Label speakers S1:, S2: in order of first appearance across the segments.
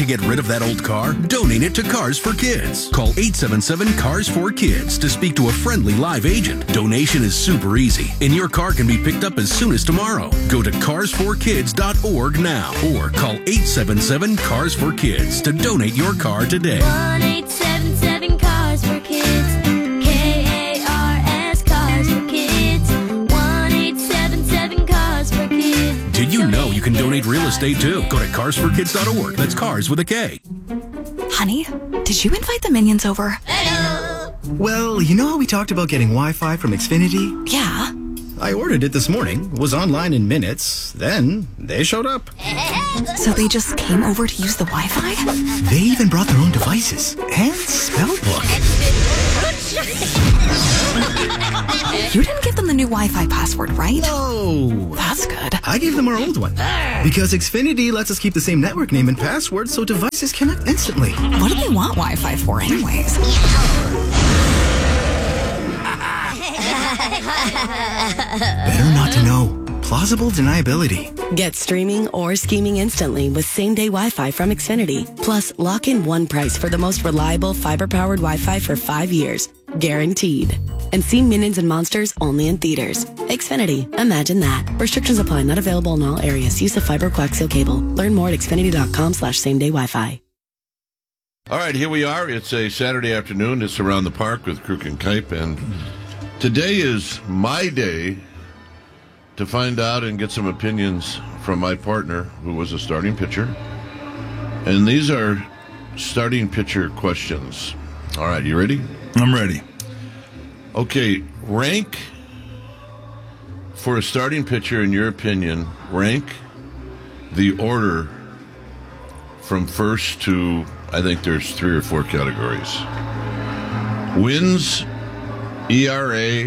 S1: to get rid of that old car? Donate it to Cars for Kids. Call 877-CARS4KIDS to speak to a friendly live agent. Donation is super easy, and your car can be picked up as soon as tomorrow. Go to carsforkids.org now or call 877-CARS4KIDS to donate your car today.
S2: 1-877-CARS4KIDS. KARS Cars for Kids. 1-877-CARS4KIDS.
S1: Did you know you can donate real estate too? Go to carsforkids.org. That's cars with a K.
S3: Honey, did you invite the minions over?
S4: Well, you know how we talked about getting Wi-Fi from Xfinity?
S3: Yeah.
S4: I ordered it this morning, was online in minutes, then they showed up.
S3: So they just came over to use the Wi-Fi?
S4: They even brought their own devices and spell book.
S3: You didn't give them the new Wi-Fi password, right?
S4: No.
S3: That's good.
S4: I gave them our old one. Because Xfinity lets us keep the same network name and password so devices connect instantly.
S3: What do they want Wi-Fi for anyways?
S4: Better not to know. Plausible deniability.
S5: Get streaming or scheming instantly with same-day Wi-Fi from Xfinity. Plus, lock in one price for the most reliable fiber-powered Wi-Fi for 5 years. Guaranteed. And see Minions and Monsters only in theaters. Xfinity. Imagine that. Restrictions apply. Not available in all areas. Use of fiber coaxial cable. Learn more at xfinity.com/same-day Wi-Fi.
S6: All right, here we are. It's a Saturday afternoon. It's Around the Park with Kruk and Kipe. And today is my day to find out and get some opinions from my partner, who was a starting pitcher. And these are starting pitcher questions. All right, you ready?
S7: I'm ready.
S6: Okay, rank for a starting pitcher, in your opinion, rank the order from first to, I think there's 3 or 4 categories. Wins, ERA,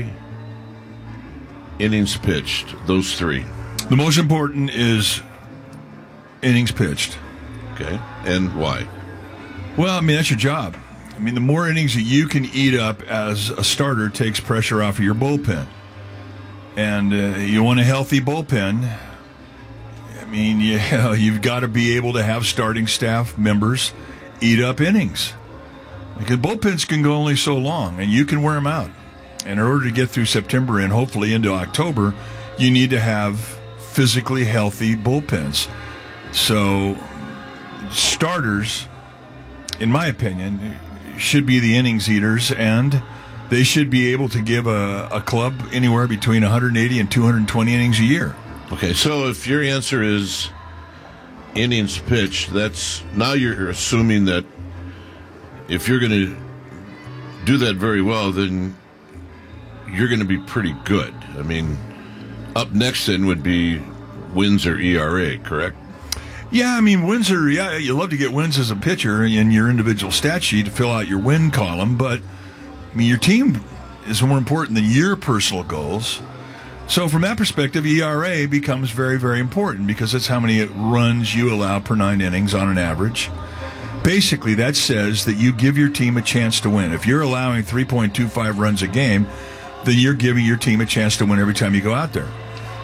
S6: innings pitched, those 3.
S7: The most important is innings pitched.
S6: Okay, and why?
S7: Well, I mean, that's your job. I mean, the more innings that you can eat up as a starter takes pressure off of your bullpen. And you want a healthy bullpen. I mean, you've got to be able to have starting staff members eat up innings. Because bullpens can go only so long, and you can wear them out. And in order to get through September and hopefully into October, you need to have physically healthy bullpens. So starters, in my opinion, should be the innings eaters, and they should be able to give a club anywhere between 180 and 220 innings a year.
S6: Okay, so if your answer is innings pitched, that's now you're assuming that if you're going to do that very well, then you're going to be pretty good. I mean, up next then would be wins or ERA, correct?
S7: Yeah, I mean, wins are, you love to get wins as a pitcher in your individual stat sheet to fill out your win column, but, I mean, your team is more important than your personal goals. So from that perspective, ERA becomes very, very important because that's how many runs you allow per 9 innings on an average. Basically, that says that you give your team a chance to win. If you're allowing 3.25 runs a game, then you're giving your team a chance to win every time you go out there.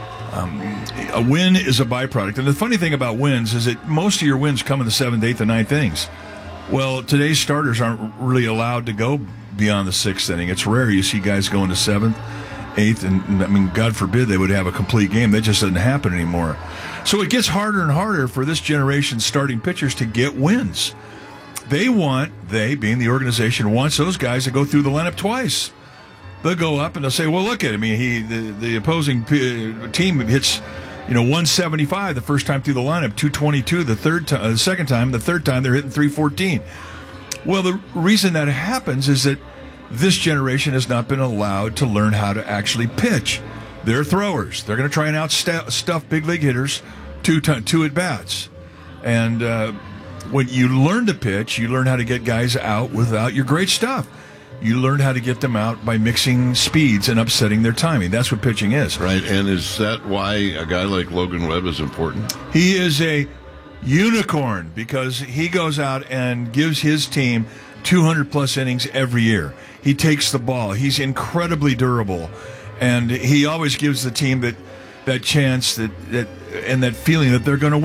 S7: A win is a byproduct. And the funny thing about wins is that most of your wins come in the 7th, 8th, and 9th innings. Well, today's starters aren't really allowed to go beyond the 6th inning. It's rare you see guys go into 7th, 8th, and I mean, God forbid they would have a complete game. That just doesn't happen anymore. So it gets harder and harder for this generation's starting pitchers to get wins. They, being the organization, wants those guys to go through the lineup twice. They'll go up and they'll say, well, look at him. The opposing team hits, 175 the first time through the lineup, 222 the second time, the third time they're hitting 314. Well, the reason that happens is that this generation has not been allowed to learn how to actually pitch. They're throwers. They're going to try and outstuff big league hitters two at-bats. And when you learn to pitch, you learn how to get guys out without your great stuff. You learn how to get them out by mixing speeds and upsetting their timing. That's what pitching is.
S6: Right, and is that why a guy like Logan Webb is important?
S7: He is a unicorn because he goes out and gives his team 200-plus innings every year. He takes the ball. He's incredibly durable, and he always gives the team that chance and that feeling that they're going to win.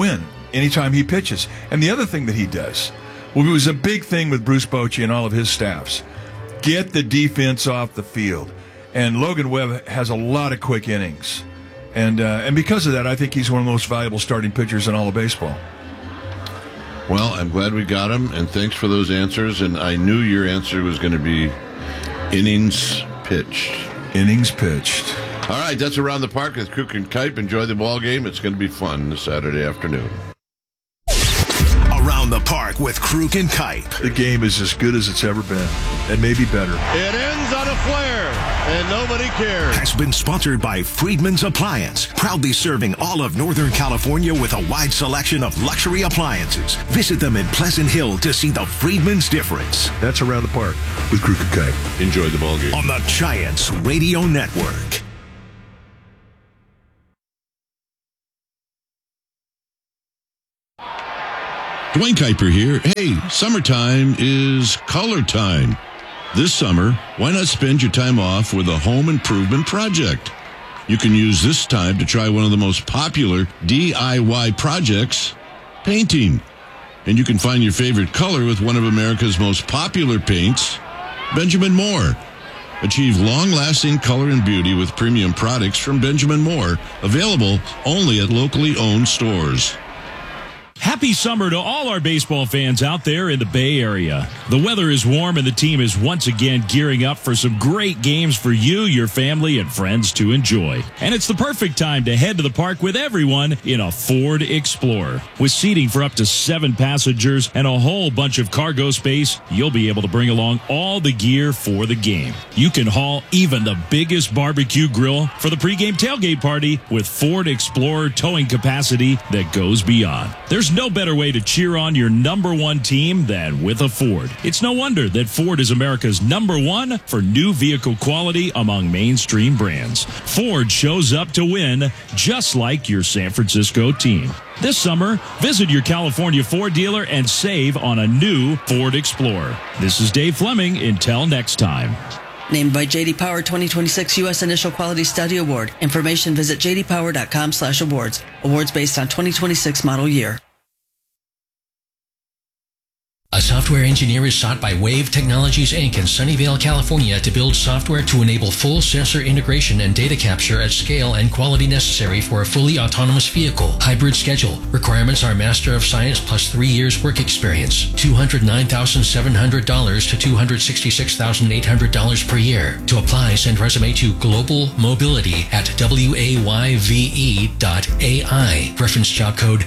S7: anytime he pitches. And the other thing that he does, well, it was a big thing with Bruce Bochy and all of his staffs, get the defense off the field. And Logan Webb has a lot of quick innings. And because of that, I think he's one of the most valuable starting pitchers in all of baseball.
S6: Well, I'm glad we got him, and thanks for those answers. And I knew your answer was going to be innings pitched.
S7: Innings pitched.
S6: All right, that's Around the Park with Kruk and Kipe. Enjoy the ball game. It's going to be fun this Saturday afternoon.
S8: Around the Park with Kruk and Kipe.
S7: The game is as good as it's ever been, and maybe better.
S6: It ends on a flare, and nobody cares.
S8: Has been sponsored by Friedman's Appliance, proudly serving all of Northern California with a wide selection of luxury appliances. Visit them in Pleasant Hill to see the Friedman's difference.
S7: That's Around the Park with Kruk and Kipe.
S6: Enjoy the ball game.
S8: On the Giants Radio Network.
S1: Dwayne Kuiper here. Hey, summertime is color time. This summer, why not spend your time off with a home improvement project? You can use this time to try one of the most popular DIY projects, painting. And you can find your favorite color with one of America's most popular paints, Benjamin Moore. Achieve long-lasting color and beauty with premium products from Benjamin Moore, available only at locally owned stores.
S9: Happy summer to all our baseball fans out there in the Bay Area. The weather is warm and the team is once again gearing up for some great games for you, your family, and friends to enjoy. And it's the perfect time to head to the park with everyone in a Ford Explorer. With seating for up to 7 passengers and a whole bunch of cargo space, you'll be able to bring along all the gear for the game. You can haul even the biggest barbecue grill for the pregame tailgate party with Ford Explorer towing capacity that goes beyond. There's no better way to cheer on your number one team than with a Ford. It's no wonder that Ford is America's number one for new vehicle quality among mainstream brands. Ford shows up to win, just like your San Francisco team. This summer, visit your California Ford dealer and save on a new Ford Explorer. This is Dave Fleming. Until next time.
S10: Named by J.D. Power 2026 U.S. Initial Quality Study Award. Information visit jdpower.com/awards. Awards based on 2026 model year.
S11: A software engineer is sought by Wave Technologies, Inc. in Sunnyvale, California to build software to enable full sensor integration and data capture at scale and quality necessary for a fully autonomous vehicle. Hybrid schedule. Requirements are Master of Science plus 3 years work experience. $209,700 to $266,800 per year. To apply, send resume to Global Mobility at wayve.ai. Reference job code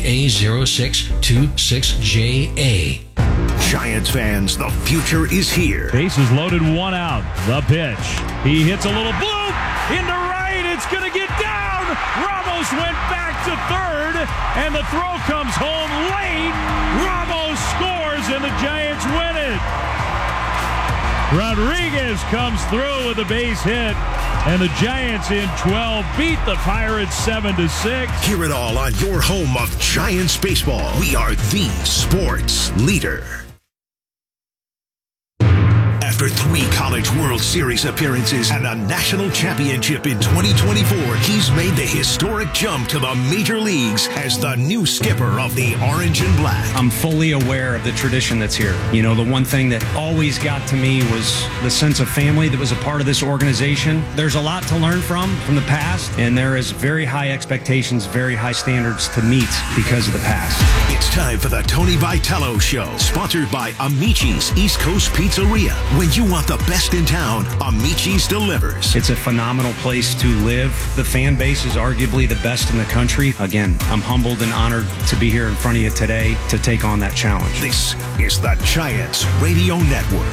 S11: CA0626JA.
S8: Giants fans, the future is here.
S9: Bases loaded, 1 out. The pitch. He hits a little bloop into right. It's going to get down. Ramos went back to third, and the throw comes home late. Ramos scores, and the Giants win it. Rodriguez comes through with a base hit, and the Giants in 12 beat the Pirates 7-6.
S8: Hear it all on your home of Giants baseball. We are the sports leader. After 3 College World Series appearances and a national championship in 2024, he's made the historic jump to the major leagues as the new skipper of the Orange and Black.
S12: I'm fully aware of the tradition that's here. You know, the one thing that always got to me was the sense of family that was a part of this organization. There's a lot to learn from the past, and there is very high expectations, very high standards to meet because of the past.
S8: It's time for the Tony Vitello Show, sponsored by Amici's East Coast Pizzeria. When you want the best in town, Amici's delivers.
S12: It's a phenomenal place to live. The fan base is arguably the best in the country. Again, I'm humbled and honored to be here in front of you today to take on that challenge.
S8: This is the Giants Radio Network.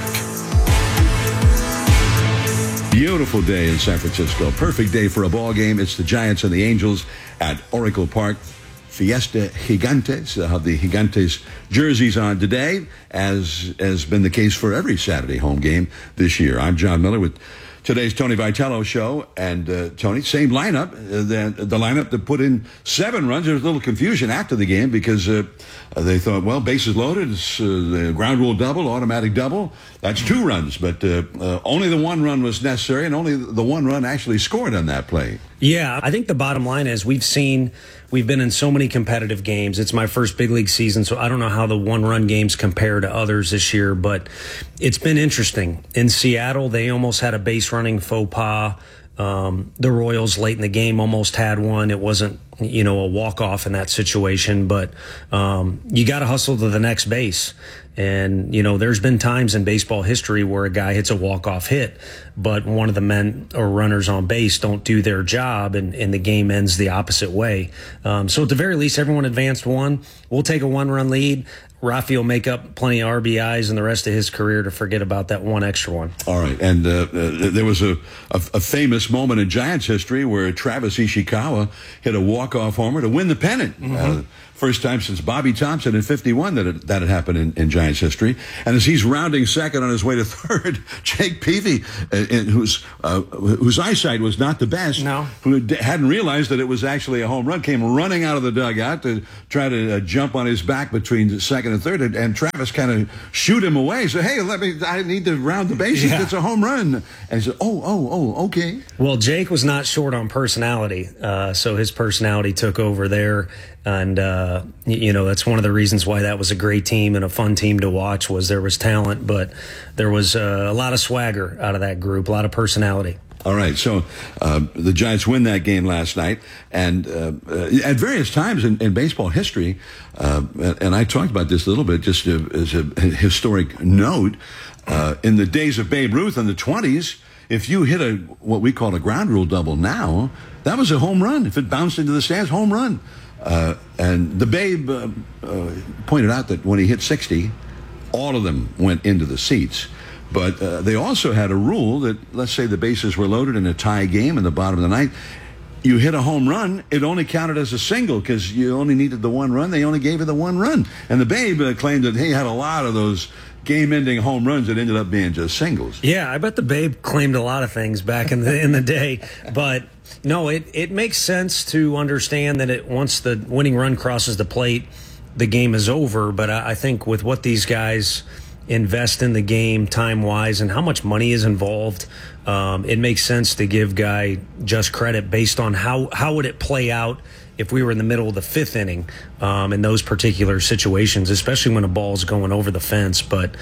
S13: Beautiful day in San Francisco. Perfect day for a ball game. It's the Giants and the Angels at Oracle Park. Fiesta Gigantes. They'll have the Gigantes jerseys on today, as has been the case for every Saturday home game this year. I'm John Miller with today's Tony Vitello Show. And Tony, same lineup, the lineup that put in 7 runs. There was a little confusion after the game because they thought, well, bases loaded, it's the ground rule double, automatic double. That's 2 runs, but only the 1 run was necessary, and only the 1 run actually scored on that play.
S12: Yeah, I think the bottom line is we've been in so many competitive games. It's my first big league season, so I don't know how the one-run games compare to others this year, but it's been interesting. In Seattle, they almost had a base running faux pas. The Royals late in the game almost had one. It wasn't, a walk-off in that situation, but you got to hustle to the next base. And, there's been times in baseball history where a guy hits a walk-off hit, but one of the men or runners on base don't do their job, and the game ends the opposite way. So at the very least, everyone advanced one. We'll take a one-run lead. Rafi will make up plenty of RBIs in the rest of his career to forget about that one extra one.
S13: All right. And there was a famous moment in Giants history where Travis Ishikawa hit a walk-off homer to win the pennant. First time since Bobby Thompson in 51 that had happened in Giants history. And as he's rounding second on his way to third, Jake Peavy, whose eyesight was not the best, who hadn't realized that it was actually a home run, came running out of the dugout to try to jump on his back between second and third. And Travis kind of shooed him away. Said, hey, I need to round the bases. Yeah. It's a home run. And he said, oh, okay.
S12: Well, Jake was not short on personality. So his personality took over there. And, that's one of the reasons why that was a great team and a fun team to watch. Was there was talent, but there was a lot of swagger out of that group, a lot of personality.
S13: All right, so the Giants win that game last night, and at various times in baseball history, and I talked about this a little bit just as a historic note, in the days of Babe Ruth in the 20s, if you hit what we call a ground rule double now, that was a home run. If it bounced into the stands, home run. And the Babe pointed out that when he hit 60, all of them went into the seats. But they also had a rule that, let's say the bases were loaded in a tie game in the bottom of the ninth, you hit a home run, it only counted as a single because you only needed the one run. They only gave you the one run. And the Babe claimed that he had a lot of those game-ending home runs that ended up being just singles.
S12: Yeah, I bet the Babe claimed a lot of things back in the day. But no, it makes sense to understand that once the winning run crosses the plate, the game is over. But I think with what these guys invest in the game time-wise and how much money is involved, it makes sense to give Guy just credit based on how would it play out if we were in the middle of the fifth inning in those particular situations, especially when a ball's going over the fence. But,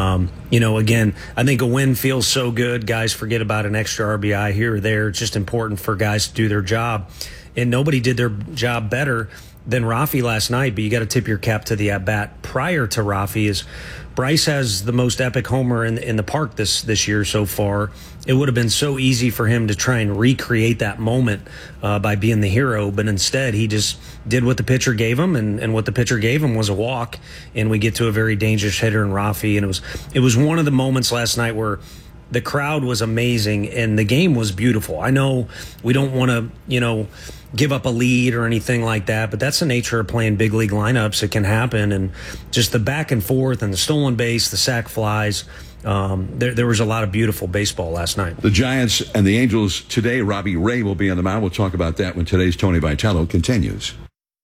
S12: again, I think a win feels so good. Guys forget about an extra RBI here or there. It's just important for guys to do their job. And nobody did their job better than Rafi last night, but you got to tip your cap to the at-bat prior to Rafi. Is Bryce has the most epic homer in the park this year so far. It would have been so easy for him to try and recreate that moment by being the hero, but instead he just did what the pitcher gave him, and what the pitcher gave him was a walk, and we get to a very dangerous hitter in Rafi. And it was one of the moments last night where the crowd was amazing and the game was beautiful. I know we don't want to, give up a lead or anything like that, but that's the nature of playing big league lineups. It can happen, and just the back and forth and the stolen base, the sac flies. There was a lot of beautiful baseball last night.
S13: The Giants and the Angels today. Robbie Ray will be on the mound. We'll talk about that when today's Tony Vitello continues.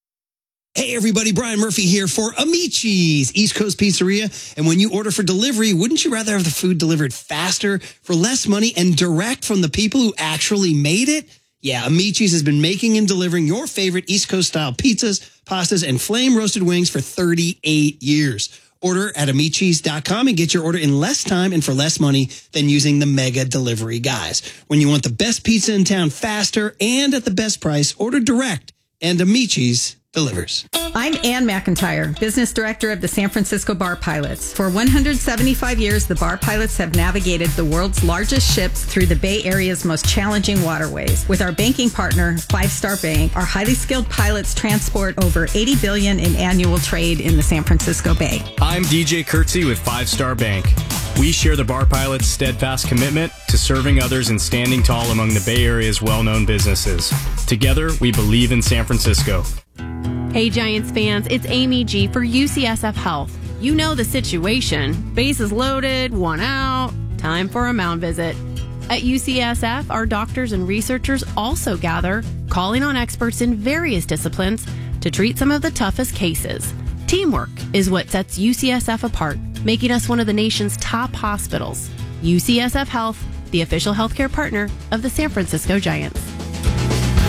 S14: Hey everybody, Brian Murphy here for Amici's, East Coast Pizzeria. And when you order for delivery, wouldn't you rather have the food delivered faster, for less money, and direct from the people who actually made it? Yeah, Amici's has been making and delivering your favorite East Coast style pizzas, pastas, and flame roasted wings for 38 years. Order at Amici's.com and get your order in less time and for less money than using the mega delivery guys. When you want the best pizza in town faster and at the best price, order direct, and Amici's delivers.
S15: I'm Ann McIntyre, Business Director of the San Francisco Bar Pilots. For 175 years, the Bar Pilots have navigated the world's largest ships through the Bay Area's most challenging waterways. With our banking partner, Five Star Bank, our highly skilled pilots transport over $80 billion in annual trade in the San Francisco Bay.
S16: I'm DJ Kurtzy with Five Star Bank. We share the Bar Pilots' steadfast commitment to serving others and standing tall among the Bay Area's well-known businesses. Together, we believe in San Francisco.
S17: Hey Giants fans, it's Amy G for UCSF Health. You know the situation. Bases loaded, one out, time for a mound visit. At UCSF, our doctors and researchers also gather, calling on experts in various disciplines to treat some of the toughest cases. Teamwork is what sets UCSF apart, making us one of the nation's top hospitals. UCSF Health, the official healthcare partner of the San Francisco Giants.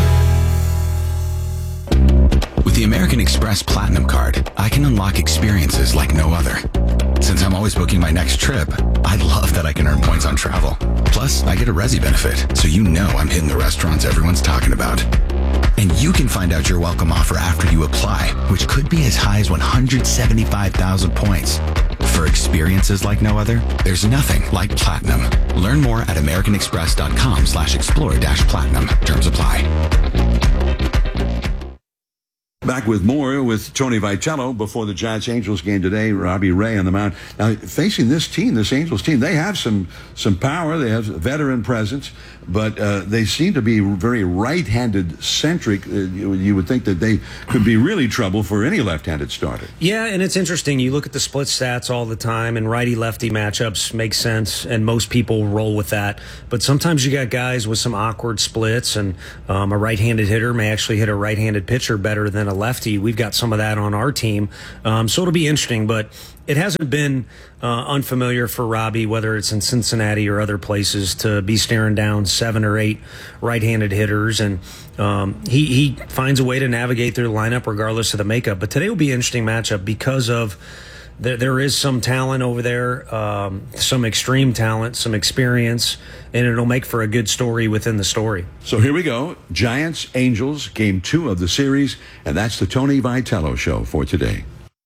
S18: the American Express Platinum Card, I can unlock experiences like no other. Since I'm always booking my next trip, I love that I can earn points on travel. Plus, I get a Resi benefit, so you know I'm hitting the restaurants everyone's talking about. And you can find out your welcome offer after you apply, which could be as high as 175,000 points. For experiences like no other, there's nothing like Platinum. Learn more at americanexpress.com/explore-platinum. Terms apply.
S13: Back with more with Tony Vitello before the Giants-Angels game today. Robbie Ray on the mound. Now, facing this team, this Angels team, they have some power. They have veteran presence, but they seem to be very right-handed centric. You would think that they could be really trouble for any left-handed starter.
S12: Yeah, and it's interesting. You look at the split stats all the time, and righty-lefty matchups make sense, and most people roll with that. But sometimes you got guys with some awkward splits, and a right-handed hitter may actually hit a right-handed pitcher better than a lefty. We've got some of that on our team. So it'll be interesting, but it hasn't been unfamiliar for Robbie, whether it's in Cincinnati or other places, to be staring down 7 or 8 right-handed hitters. And he finds a way to navigate through the lineup regardless of the makeup. But today will be an interesting matchup because of there is some talent over there, some extreme talent, some experience, and it'll make for a good story within the story.
S13: So here we go. Giants, Angels, game 2 of the series, and that's the Tony Vitello Show for today.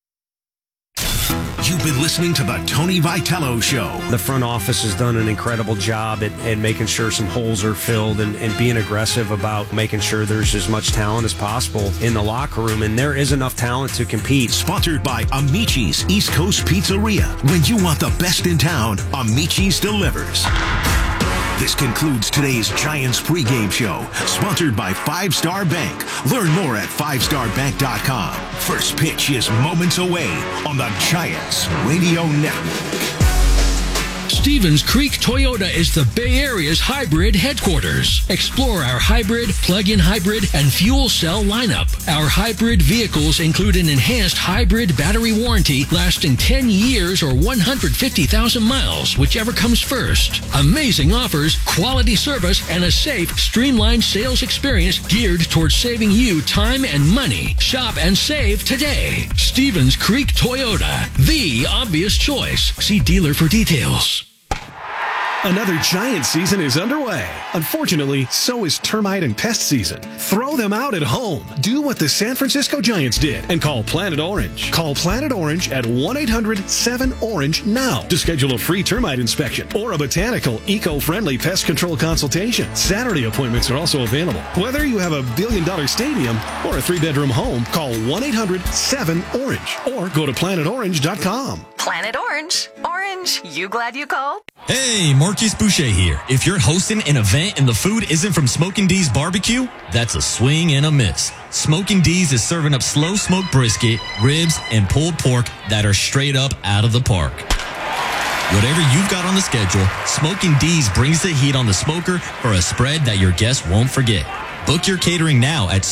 S8: You've been listening to the Tony Vitello Show.
S12: The front office has done an incredible job at making sure some holes are filled and being aggressive about making sure there's as much talent as possible in the locker room, and there is enough talent to compete.
S8: Sponsored by Amici's East Coast Pizzeria. When you want the best in town, Amici's delivers. This concludes today's Giants pregame show, sponsored by 5 Star Bank. Learn more at 5starbank.com. First pitch is moments away on the Giants Radio Network.
S11: Stevens Creek Toyota is the Bay Area's hybrid headquarters. Explore our hybrid, plug-in hybrid, and fuel cell lineup. Our hybrid vehicles include an enhanced hybrid battery warranty lasting 10 years or 150,000 miles, whichever comes first. Amazing offers, quality service, and a safe, streamlined sales experience geared towards saving you time and money. Shop and save today. Stevens Creek Toyota, the obvious choice. See dealer for details.
S19: Another Giant season is underway. Unfortunately, so is termite and pest season. Throw them out at home. Do what the San Francisco Giants did and call Planet Orange. Call Planet Orange at 1-800-7-ORANGE now to schedule a free termite inspection or a botanical, eco-friendly pest control consultation. Saturday appointments are also available. Whether you have a billion-dollar stadium or a 3-bedroom home, call 1-800-7-ORANGE or go to planetorange.com.
S3: Planet Orange. Orange, you glad you called?
S20: Hey, Marcus Boucher here. If you're hosting an event and the food isn't from Smokin' D's Barbecue, that's a swing and a miss. Smokin' D's is serving up slow smoked brisket, ribs, and pulled pork that are straight up out of the park. Whatever you've got on the schedule, Smokin' D's brings the heat on the smoker for a spread that your guests won't forget. Book your catering now at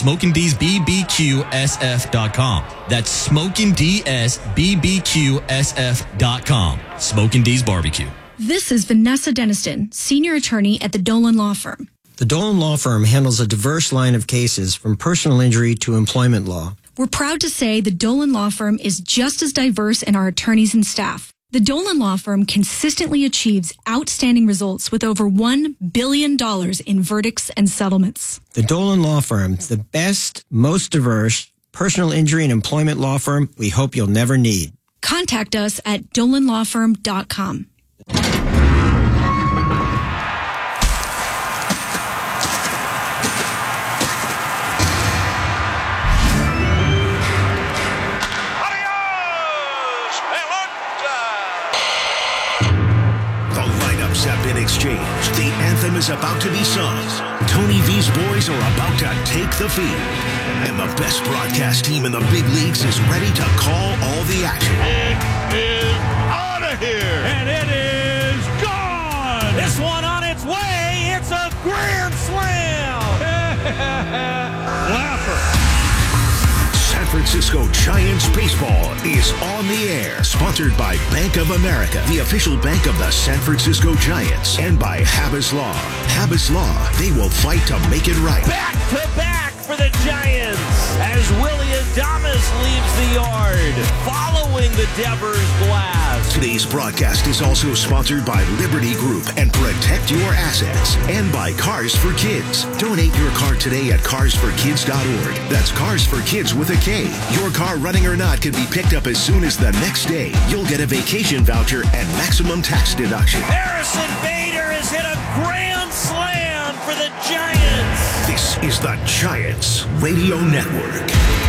S20: SmokingD'sBBQSF.com. That's SmokingD'sBBQSF.com. Smokin' D's Barbecue.
S21: This is Vanessa Deniston, senior attorney at the Dolan Law Firm.
S22: The Dolan Law Firm handles a diverse line of cases from personal injury to employment law.
S21: We're proud to say the Dolan Law Firm is just as diverse in our attorneys and staff. The Dolan Law Firm consistently achieves outstanding results with over $1 billion in verdicts and settlements.
S22: The Dolan Law Firm, the best, most diverse personal injury and employment law firm we hope you'll never need.
S21: Contact us at dolanlawfirm.com.
S8: Have been exchanged. The anthem is about to be sung. Tony V's boys are about to take the field. And the best broadcast team in the big leagues is ready to call all the action.
S23: It is out of here. And it is gone. This one on its way. It's a grand slam. Lapper.
S8: San Francisco Giants baseball is on the air. Sponsored by Bank of America, the official bank of the San Francisco Giants, and by Habas Law. Habas Law, they will fight to make it right.
S23: Back to back for for the Giants as Willie Adames leaves the yard, following the Devers blast.
S8: Today's broadcast is also sponsored by Liberty Group and Protect Your Assets, and by Cars for Kids. Donate your car today at carsforkids.org. That's Cars for Kids with a K. Your car, running or not, can be picked up as soon as the next day. You'll get a vacation voucher and maximum tax deduction.
S23: Harrison Bader has hit a grand slam for the Giants.
S8: This is the Giants Radio Network.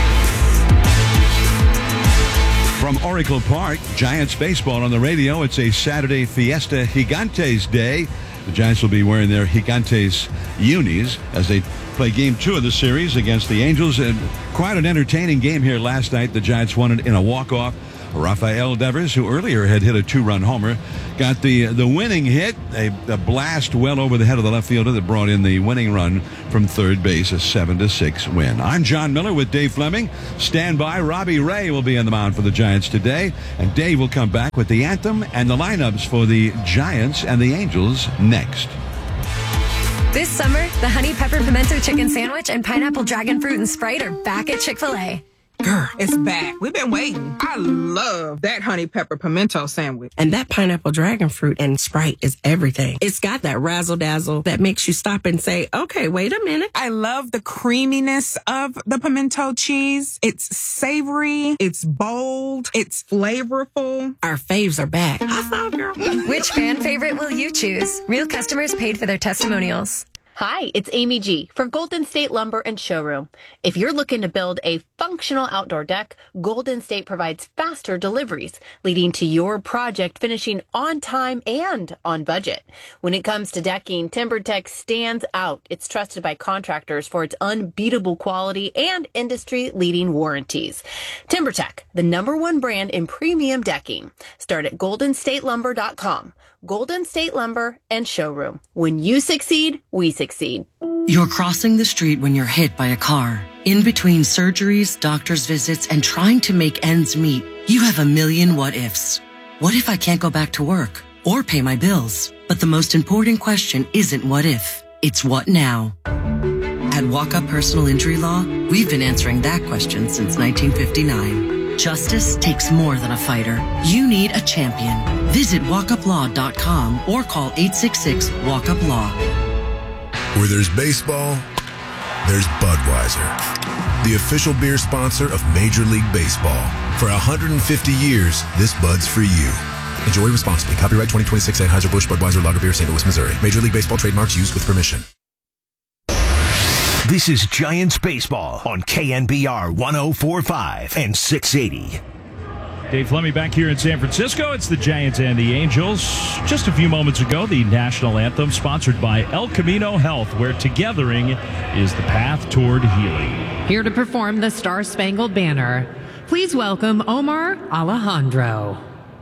S13: From Oracle Park, Giants baseball on the radio. It's a Saturday Fiesta Gigantes day. The Giants will be wearing their Gigantes unis as they play Game 2 of the series against the Angels. And quite an entertaining game here last night. The Giants won it in a walk-off. Rafael Devers, who earlier had hit a 2-run homer, got the winning hit, a blast well over the head of the left fielder that brought in the winning run from third base, a 7-6 win. I'm John Miller with Dave Fleming. Stand by. Robbie Ray will be on the mound for the Giants today, and Dave will come back with the anthem and the lineups for the Giants and the Angels next.
S2: This summer, the Honey Pepper Pimento Chicken Sandwich and Pineapple Dragon Fruit and Sprite are back at Chick-fil-A.
S4: Girl, it's back. We've been waiting. I love that honey pepper pimento sandwich.
S5: And that pineapple dragon fruit and Sprite is everything. It's got that razzle dazzle that makes you stop and say, okay, wait a minute.
S4: I love the creaminess of the pimento cheese. It's savory. It's bold. It's flavorful.
S5: Our faves are back. I saw, girl.
S2: Which fan favorite will you choose? Real customers paid for their testimonials.
S24: Hi, it's Amy G. for Golden State Lumber and Showroom. If you're looking to build a functional outdoor deck, Golden State provides faster deliveries, leading to your project finishing on time and on budget. When it comes to decking, TimberTech stands out. It's trusted by contractors for its unbeatable quality and industry-leading warranties. TimberTech, the #1 brand in premium decking. Start at goldenstatelumber.com. Golden State Lumber and Showroom. When you succeed, we succeed.
S10: You're crossing the street when you're hit by a car. In between surgeries, doctor's visits, and trying to make ends meet, you have a million what-ifs. What if I can't go back to work or pay my bills? But the most important question isn't what if, it's what now. At Walk Up Personal Injury Law, we've been answering that question since 1959. Justice takes more than a fighter. You need a champion. Visit walkuplaw.com or call 866-WALK-UP-LAW.
S25: Where there's baseball, there's Budweiser, the official beer sponsor of Major League Baseball. For 150 years, this Bud's for you. Enjoy responsibly. Copyright 2026 Anheuser-Busch Budweiser Lager Beer, St. Louis, Missouri. Major League Baseball trademarks used with permission.
S8: This is Giants Baseball on KNBR 104.5 and 680.
S9: Dave Fleming back here in San Francisco. It's the Giants and the Angels. Just a few moments ago, the national anthem sponsored by El Camino Health, where togethering is the path toward healing.
S26: Here to perform the Star-Spangled Banner, please welcome Omar Alejandro.